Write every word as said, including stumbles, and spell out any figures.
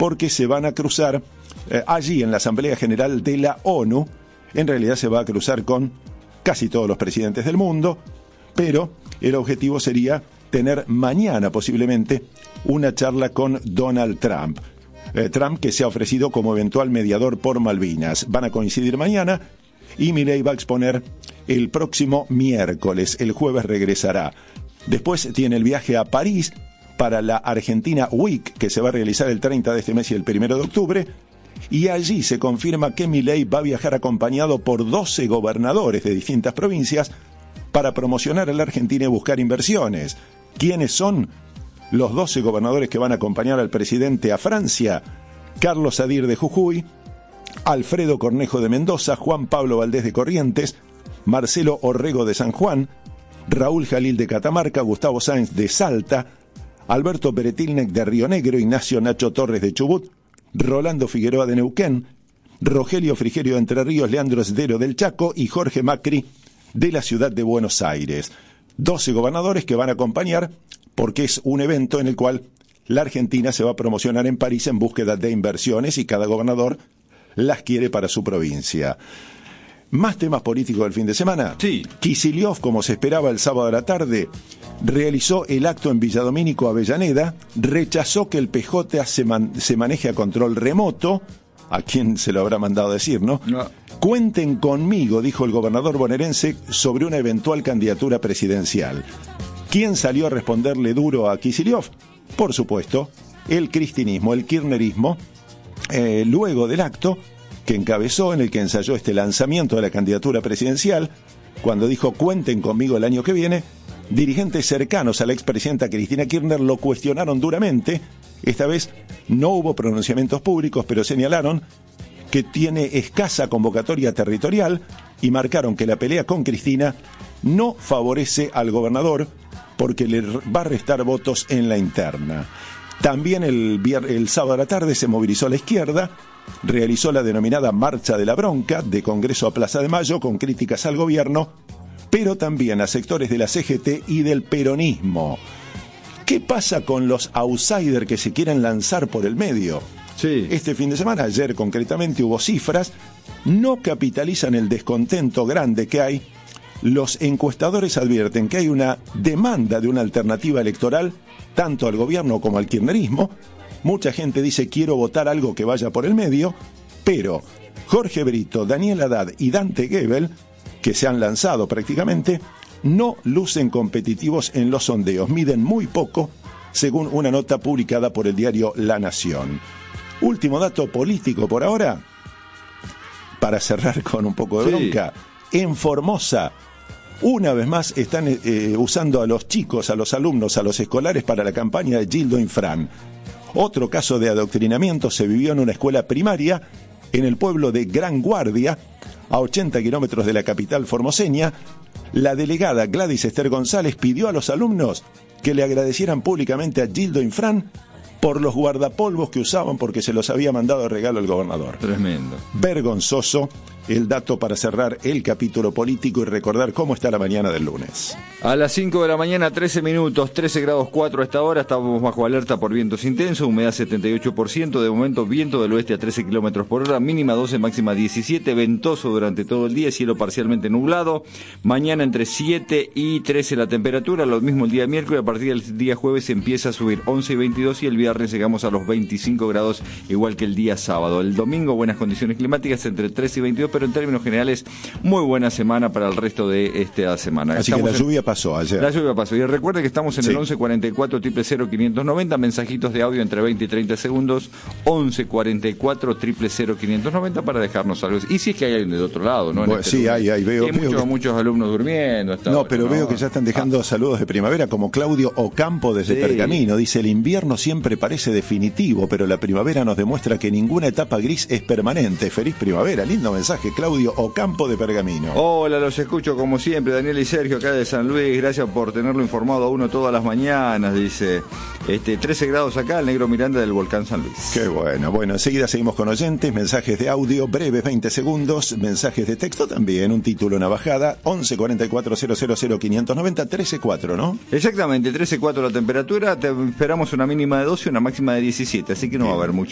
porque se van a cruzar eh, allí en la Asamblea General de la ONU. En realidad se va a cruzar con casi todos los presidentes del mundo, pero el objetivo sería tener mañana posiblemente una charla con Donald Trump. Eh, Trump, que se ha ofrecido como eventual mediador por Malvinas. Van a coincidir mañana y Milei va a exponer el próximo miércoles. El jueves regresará. Después tiene el viaje a París para la Argentina Week, que se va a realizar el treinta de este mes y el primero de octubre. Y allí se confirma que Milei va a viajar acompañado por doce gobernadores de distintas provincias para promocionar a la Argentina y buscar inversiones. ¿Quiénes son los doce gobernadores que van a acompañar al presidente a Francia? Carlos Sadir de Jujuy, Alfredo Cornejo de Mendoza, Juan Pablo Valdés de Corrientes, Marcelo Orrego de San Juan, Raúl Jalil de Catamarca, Gustavo Sáenz de Salta, Alberto Beretilnec de Río Negro, Ignacio Nacho Torres de Chubut, Rolando Figueroa de Neuquén, Rogelio Frigerio de Entre Ríos, Leandro Esdero del Chaco y Jorge Macri de la ciudad de Buenos Aires. doce gobernadores que van a acompañar porque es un evento en el cual la Argentina se va a promocionar en París en búsqueda de inversiones y cada gobernador las quiere para su provincia. Más temas políticos del fin de semana. Sí. Kicillof, como se esperaba el sábado a la tarde, realizó el acto en Villadomínico, Avellaneda, rechazó que el P J se, man, se maneje a control remoto. ¿A quién se lo habrá mandado a decir, no? no? Cuenten conmigo, dijo el gobernador bonaerense, sobre una eventual candidatura presidencial. ¿Quién salió a responderle duro a Kicillof? Por supuesto, el cristinismo, el kirchnerismo, eh, luego del acto que encabezó, en el que ensayó este lanzamiento de la candidatura presidencial, cuando dijo cuenten conmigo el año que viene, dirigentes cercanos a la expresidenta Cristina Kirchner lo cuestionaron duramente. Esta vez no hubo pronunciamientos públicos, pero señalaron que tiene escasa convocatoria territorial y marcaron que la pelea con Cristina no favorece al gobernador porque le va a restar votos en la interna. También el, vier- el sábado a la tarde se movilizó la izquierda, realizó la denominada Marcha de la Bronca, de Congreso a Plaza de Mayo, con críticas al gobierno, pero también a sectores de la C G T y del peronismo. ¿Qué pasa con los outsiders que se quieren lanzar por el medio? Sí. Este fin de semana, ayer concretamente, hubo cifras, no capitalizan el descontento grande que hay. Los encuestadores advierten que hay una demanda de una alternativa electoral, tanto al gobierno como al kirchnerismo. Mucha gente dice quiero votar algo que vaya por el medio, pero Jorge Brito, Daniel Haddad y Dante Gebel, que se han lanzado prácticamente, no lucen competitivos en los sondeos, miden muy poco, según una nota publicada por el diario La Nación. Último dato político por ahora, para cerrar con un poco de bronca. Sí. En Formosa, una vez más están eh, usando a los chicos, a los alumnos, a los escolares para la campaña de Gildo Infran. Otro caso de adoctrinamiento se vivió en una escuela primaria en el pueblo de Gran Guardia, a ochenta kilómetros de la capital formoseña. La delegada Gladys Esther González pidió a los alumnos que le agradecieran públicamente a Gildo Infran por los guardapolvos que usaban porque se los había mandado de regalo el gobernador. Tremendo. Vergonzoso el dato para cerrar el capítulo político y recordar cómo está la mañana del lunes. A las cinco de la mañana, trece minutos, trece grados cuatro a esta hora, estamos bajo alerta por vientos intensos, humedad setenta y ocho por ciento, de momento viento del oeste a trece kilómetros por hora, mínima doce, máxima diecisiete, ventoso durante todo el día, cielo parcialmente nublado, mañana entre siete y trece la temperatura, lo mismo el día miércoles, a partir del día jueves empieza a subir once y veintidós y el viernes llegamos a los veinticinco grados, igual que el día sábado. El domingo buenas condiciones climáticas entre trece y veintidós, pero en términos generales muy buena semana para el resto de esta semana. Así estamos que la en... lluvia pasó ayer. La lluvia pasó. Y recuerde que estamos en sí. el once cuarenta y cuatro, cero cero quinientos noventa, mensajitos de audio entre veinte y treinta segundos, once cuarenta y cuatro, cero cero quinientos noventa para dejarnos algo. Y si es que hay alguien del otro lado, ¿no? Bueno, este sí, hay, hay, veo. hay veo muchos, que... muchos alumnos durmiendo. No, hora, pero ¿no? veo que ya están dejando ah. saludos de primavera, como Claudio Ocampo desde sí. Pergamino. Dice, el invierno siempre parece definitivo, pero la primavera nos demuestra que ninguna etapa gris es permanente. Feliz primavera. Lindo mensaje, Claudio Ocampo de Pergamino. Hola, los escucho como siempre, Daniel y Sergio acá de San Luis, gracias por tenerlo informado a uno todas las mañanas, dice, este trece grados acá, el Negro Miranda del Volcán San Luis. Qué bueno, bueno, enseguida seguimos con oyentes, mensajes de audio, breves veinte segundos, mensajes de texto también, un título, una bajada, once cuarenta y cuatro, cero cero cero quinientos noventa, trece cuatro, ¿no? Exactamente, trece cuatro la temperatura, te esperamos una mínima de doce y una máxima de diecisiete, así que no Bien. va a haber mucho